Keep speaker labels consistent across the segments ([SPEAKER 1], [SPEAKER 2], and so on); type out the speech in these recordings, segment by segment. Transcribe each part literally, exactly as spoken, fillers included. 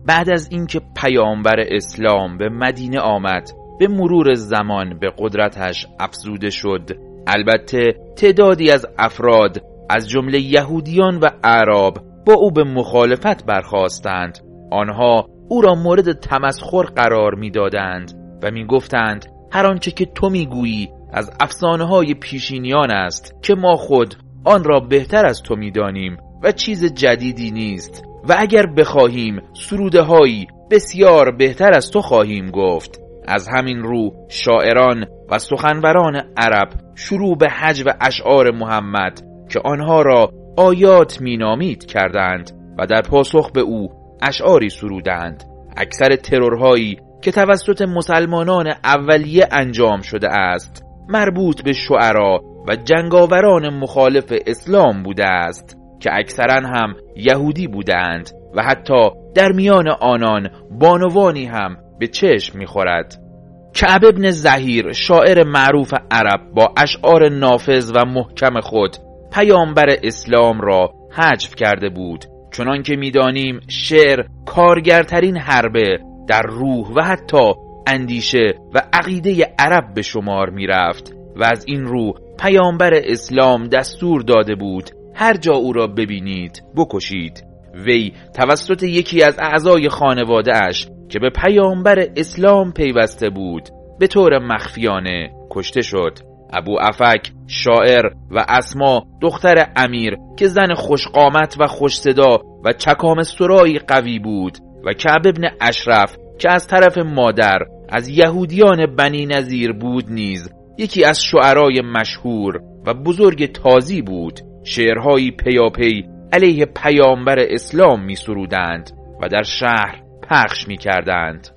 [SPEAKER 1] بعد از اینکه پیامبر اسلام به مدینه آمد به مرور زمان به قدرتش افزوده شد. البته تعدادی از افراد از جمله یهودیان و اعراب با او به مخالفت برخاستند. آنها او را مورد تمسخر قرار می‌دادند و می‌گفتند هر آنچه که تو می‌گویی از افسانه‌های پیشینیان است که ما خود آن را بهتر از تو می‌دانیم و چیز جدیدی نیست و اگر بخواهیم سروده‌هایی بسیار بهتر از تو خواهیم گفت. از همین رو شاعران و سخنوران عرب شروع به حجو اشعار محمد که آنها را آیات مینامید کردند و در پاسخ به او اشعاری سرودند. اکثر ترورهایی که توسط مسلمانان اولیه انجام شده است مربوط به شعرا و جنگاوران مخالف اسلام بوده است که اکثرا هم یهودی بودند و حتی در میان آنان بانوانی هم به چشم می‌خورد. کعب ابن زهیر شاعر معروف عرب با اشعار نافذ و محکم خود پیامبر اسلام را حجو کرده بود. چنان که می‌دانیم شعر کارگرترین حربه در روح و حتی اندیشه و عقیده عرب به شمار می‌رفت و از این رو پیامبر اسلام دستور داده بود هر جا او را ببینید بکشید. وی توسط یکی از اعضای خانواده اش که به پیامبر اسلام پیوسته بود به طور مخفیانه کشته شد. ابو افک شاعر و اسما دختر امیر که زن خوشقامت و خوش صدا و چکام سرایی قوی بود و کعب ابن اشرف که از طرف مادر از یهودیان بنی نظیر بود نیز یکی از شعرای مشهور و بزرگ تازی بود. شعرهایی پیاپی علیه پیامبر اسلام می سرودند و در شهر پخش می کردند.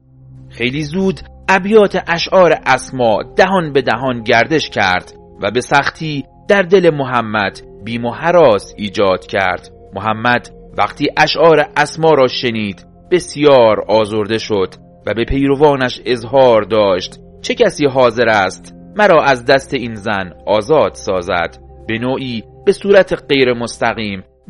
[SPEAKER 1] خیلی زود ابیات اشعار اسما دهان به دهان گردش کرد و به سختی در دل محمد بیم و هراس ایجاد کرد. محمد وقتی اشعار اسما را شنید بسیار آزرده شد و به پیروانش اظهار داشت چه کسی حاضر است مرا از دست این زن آزاد سازد. به نوعی به صورت غیر مستقیم